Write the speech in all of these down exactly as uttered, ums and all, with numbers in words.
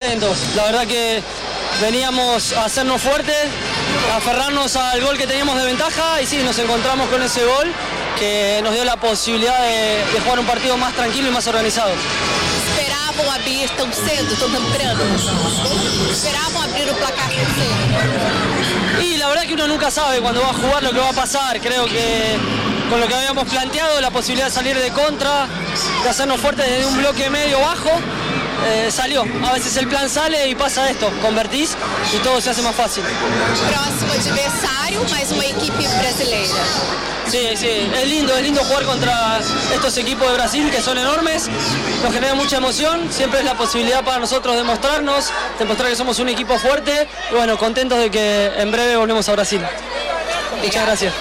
contentos. La verdad que veníamos a hacernos fuertes, a aferrarnos al gol que teníamos de ventaja y sí, nos encontramos con ese gol que nos dio la posibilidad de, de jugar un partido más tranquilo y más organizado. Esperavam abrir tão cedo, tão temprano? Esperavam abrir o placar tão cedo? Y la verdad que uno nunca sabe cuando va a jugar lo que va a pasar. Creo que con lo que habíamos planteado, la posibilidad de salir de contra, de hacernos fuertes desde un bloque medio bajo, eh, salió. A veces el plan sale y pasa esto, convertís y todo se hace más fácil. Próximo adversário, mais uma equipe brasileira. Sí, sí, es lindo, es lindo jugar contra estos equipos de Brasil que son enormes, nos genera mucha emoción, siempre es la posibilidad para nosotros de mostrarnos, demostrar que somos un equipo fuerte y bueno, contentos de que en breve volvemos a Brasil. Muchas gracias.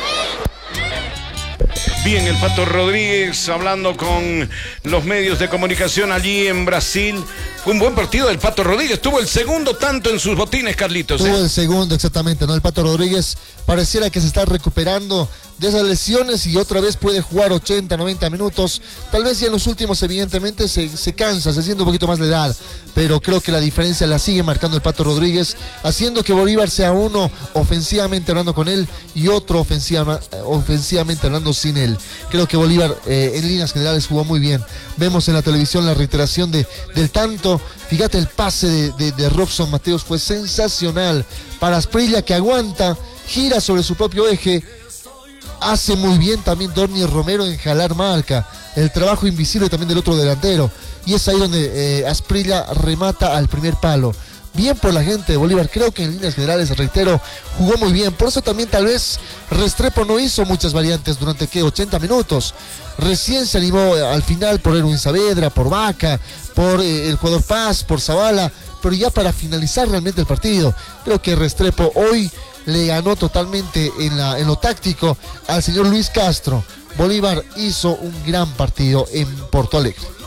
Bien, el Pato Rodríguez hablando con los medios de comunicación allí en Brasil. Fue un buen partido del Pato Rodríguez. Tuvo el segundo tanto en sus botines, Carlitos. Tuvo ¿eh? el segundo, exactamente, ¿no? El Pato Rodríguez pareciera que se está recuperando de esas lesiones y otra vez puede jugar ochenta, noventa minutos. Tal vez ya en los últimos, evidentemente, se, se cansa, se siente un poquito más de edad. Pero creo que la diferencia la sigue marcando el Pato Rodríguez, haciendo que Bolívar sea uno ofensivamente hablando con él y otro ofensiva, ofensivamente hablando sin él. Creo que Bolívar eh, en líneas generales jugó muy bien. Vemos en la televisión la reiteración de, del tanto. Fíjate, el pase de, de, de Robson Mateos fue sensacional para Asprilla, que aguanta, gira sobre su propio eje. Hace muy bien también Dorni Romero en jalar marca. El trabajo invisible también del otro delantero. Y es ahí donde eh, Asprilla remata al primer palo. Bien por la gente de Bolívar, creo que en líneas generales, reitero, jugó muy bien. Por eso también tal vez Restrepo no hizo muchas variantes durante, ¿qué? ochenta minutos. Recién se animó al final por Erwin Saavedra, por Vaca, por eh, el jugador Paz, por Zavala. Pero ya para finalizar realmente el partido, creo que Restrepo hoy le ganó totalmente en, la, en lo táctico al señor Luis Castro. Bolívar hizo un gran partido en Porto Alegre.